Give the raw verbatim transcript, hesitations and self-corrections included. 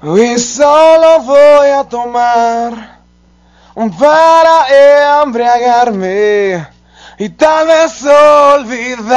Hoy solo voy a tomar para embriagarme y tal vez olvidar